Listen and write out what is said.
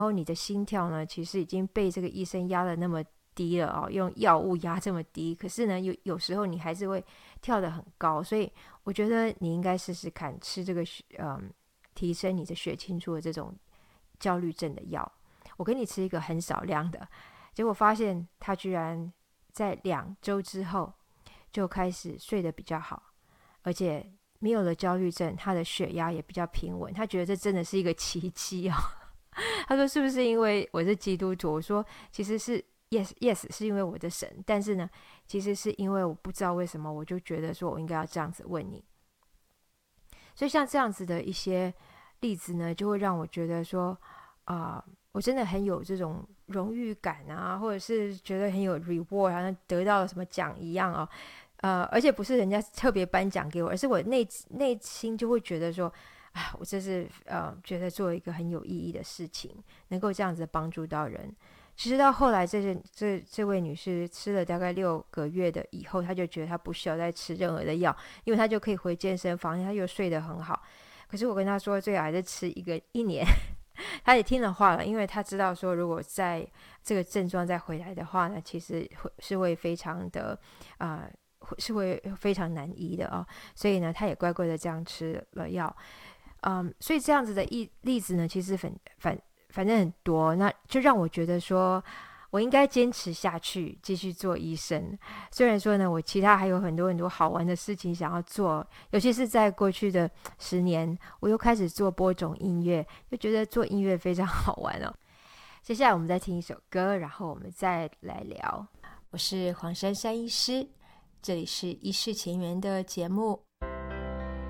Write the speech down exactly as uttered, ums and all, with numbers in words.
然后你的心跳呢，其实已经被这个医生压得那么低了哦，用药物压这么低，可是呢，有有时候你还是会跳得很高，所以我觉得你应该试试看吃这个嗯提升你的血清素的这种焦虑症的药。我给你吃一个很少量的，结果发现他居然在两周之后就开始睡得比较好，而且没有了焦虑症，他的血压也比较平稳。他觉得这真的是一个奇迹哦。他说是不是因为我是基督徒？我说其实是 yes yes 是因为我的神，但是呢，其实是因为我不知道为什么，我就觉得说我应该要这样子问你。所以像这样子的一些例子呢，就会让我觉得说啊、呃我真的很有这种荣誉感啊，或者是觉得很有 reward，好像得到了什么奖一样哦。呃，而且不是人家特别颁奖给我，而是我内内心就会觉得说，啊，我这是呃觉得做一个很有意义的事情，能够这样子帮助到人。其实到后来这，这这这位女士吃了大概六个月的以后，她就觉得她不需要再吃任何的药，因为她就可以回健身房，她又睡得很好。可是我跟她说，最好还是吃一个一年。她也听了话了，因为她知道说，如果在这个症状再回来的话呢，其实会是会非常的啊。呃是会非常难医的哦，所以呢，他也乖乖的这样吃了药，嗯，所以这样子的例例子呢，其实反反反正很多，那就让我觉得说，我应该坚持下去，继续做医生。虽然说呢，我其他还有很多很多好玩的事情想要做，尤其是在过去的十年，我又开始做播种音乐，就觉得做音乐非常好玩哦。接下来我们再听一首歌，然后我们再来聊。我是黄珊珊医师，这里是医事前缘的节目。